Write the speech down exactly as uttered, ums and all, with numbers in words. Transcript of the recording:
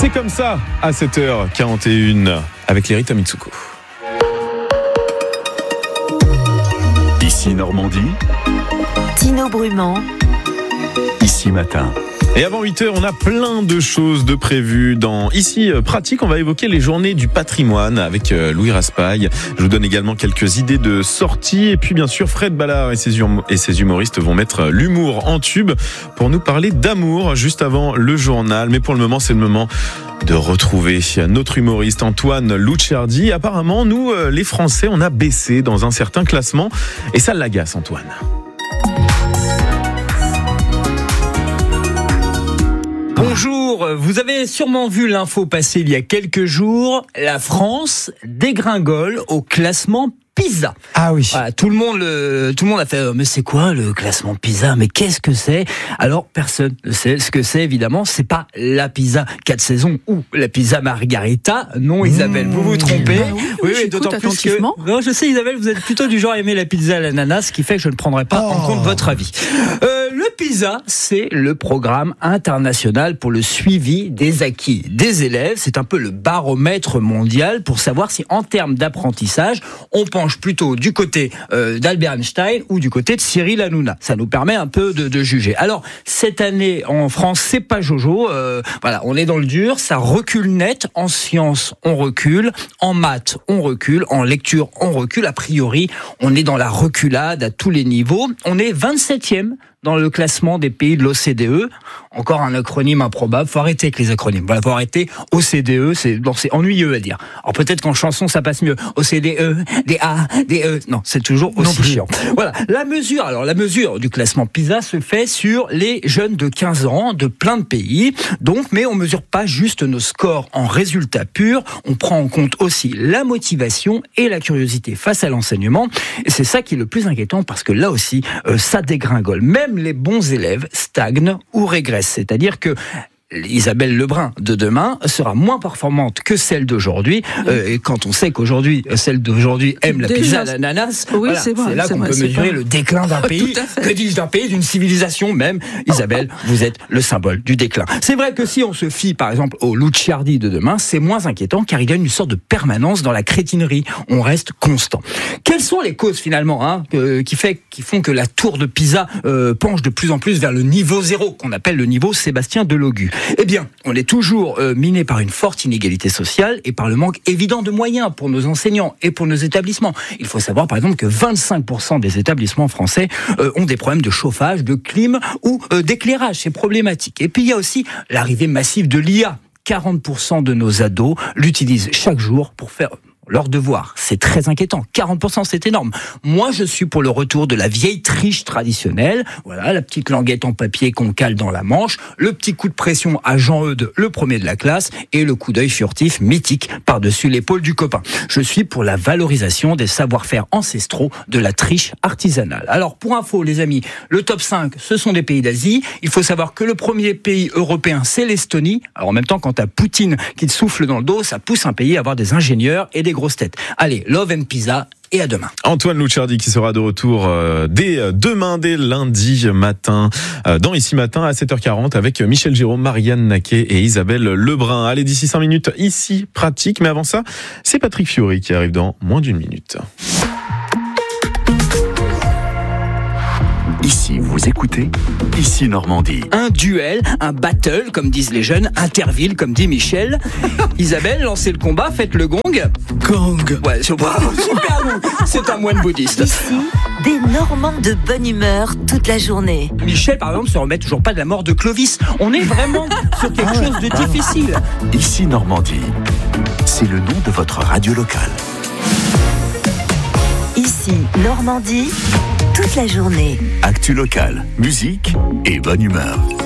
C'est comme ça à sept heures quarante et une avec les Rita Mitsuko. Ici Normandie, Tino Brumand, Ici Matin. Et avant huit heures, on a plein de choses de prévues dans Ici Pratique. On va évoquer les journées du patrimoine avec Louis Raspail. Je vous donne également quelques idées de sorties. Et puis bien sûr, Fred Ballard et ses, hum- et ses humoristes vont mettre l'humour en tube pour nous parler d'amour juste avant le journal. Mais pour le moment, c'est le moment de retrouver notre humoriste Antoine Lucciardi. Apparemment, nous, les Français, on a baissé dans un certain classement. Et ça l'agace, Antoine. Bonjour, vous avez sûrement vu l'info passer il y a quelques jours. La France dégringole au classement PISA. Ah oui. Voilà, tout le monde, le, tout le monde a fait. Euh, mais c'est quoi le classement PISA ? Mais qu'est-ce que c'est ? Alors personne ne sait ce que c'est. Évidemment, c'est pas la pizza quatre saisons ou la pizza margarita. Non, Isabelle, mmh. vous vous trompez. Ah oui, oui, oui d'autant plus que. Non, je sais, Isabelle, vous êtes plutôt du genre à aimer la pizza à l'ananas, ce qui fait que je ne prendrai pas oh. en compte votre avis. Euh, le PISA, c'est le programme international pour le suivi des acquis des élèves. C'est un peu le baromètre mondial pour savoir si, en termes d'apprentissage, on pense plutôt du côté euh, d'Albert Einstein ou du côté de Cyril Hanouna. Ça nous permet un peu de, de juger. Alors, cette année, en France, c'est pas Jojo. Euh, voilà, on est dans le dur. Ça recule net. En sciences, on recule. En maths, on recule. En lecture, on recule. A priori, on est dans la reculade à tous les niveaux. On est vingt-septième dans le classement des pays de l'O C D E. Encore un acronyme improbable. Faut arrêter avec les acronymes. Voilà, faut arrêter. O C D E, c'est, bon, c'est ennuyeux à dire. Alors peut-être qu'en chanson, ça passe mieux. O C D E, des A, des E. Non, c'est toujours aussi chiant. Voilà. La mesure, alors, la mesure du classement PISA se fait sur les jeunes de quinze ans de plein de pays. Donc, mais on mesure pas juste nos scores en résultats purs. On prend en compte aussi la motivation et la curiosité face à l'enseignement. Et c'est ça qui est le plus inquiétant parce que là aussi, euh, ça dégringole. Même les bons élèves stagnent ou régressent. C'est-à-dire que Isabelle Lebrun de demain sera moins performante que celle d'aujourd'hui. Euh, et quand on sait qu'aujourd'hui, celle d'aujourd'hui aime la pizza à l'ananas, oui, voilà, c'est, vrai, c'est là c'est qu'on vrai, peut mesurer pas... le déclin d'un pays. Que dis-je d'un pays, d'une civilisation même. Isabelle, vous êtes le symbole du déclin. C'est vrai que si on se fie, par exemple, au Lucciardi de demain, c'est moins inquiétant car il y a une sorte de permanence dans la crétinerie. On reste constant. Quelles sont les causes finalement hein, euh, qui, fait, qui font que la tour de Pisa euh, penche de plus en plus vers le niveau zéro, qu'on appelle le niveau Sébastien Delogu ? Eh bien, on est toujours euh, miné par une forte inégalité sociale et par le manque évident de moyens pour nos enseignants et pour nos établissements. Il faut savoir par exemple que vingt-cinq pour cent des établissements français euh, ont des problèmes de chauffage, de clim ou euh, d'éclairage. C'est problématique. Et puis il y a aussi l'arrivée massive de l'I A. quarante pour cent de nos ados l'utilisent chaque jour pour faire leur devoir. C'est très inquiétant. quarante pour cent, c'est énorme. Moi, je suis pour le retour de la vieille triche traditionnelle. Voilà, la petite languette en papier qu'on cale dans la manche, le petit coup de pression à Jean-Eudes, le premier de la classe, et le coup d'œil furtif mythique par-dessus l'épaule du copain. Je suis pour la valorisation des savoir-faire ancestraux de la triche artisanale. Alors, pour info, les amis, le top cinq, ce sont des pays d'Asie. Il faut savoir que le premier pays européen, c'est l'Estonie. Alors, en même temps, quand t'as Poutine qui te souffle dans le dos, ça pousse un pays à avoir des ingénieurs et des grosses têtes. Allez, love and pizza et à demain. Antoine Lucciardi qui sera de retour euh, dès demain, dès lundi matin, euh, dans Ici Matin à sept heures quarante avec Michel Giraud, Marianne Naquet et Isabelle Lebrun. Allez, d'ici cinq minutes, Ici Pratique. Mais avant ça, c'est Patrick Fiori qui arrive dans moins d'une minute. Ici, vous écoutez Ici Normandie. Un duel, un battle, comme disent les jeunes, interville, comme dit Michel. Isabelle, lancez le combat, faites le gong. Gong. Ouais, c'est super gong. C'est un moine bouddhiste. Ici, des Normands de bonne humeur toute la journée. Michel, par exemple, se remet toujours pas de la mort de Clovis. On est vraiment sur quelque chose de difficile. Ici Normandie, c'est le nom de votre radio locale. Ici, Normandie, toute la journée. Actu locale, musique et bonne humeur.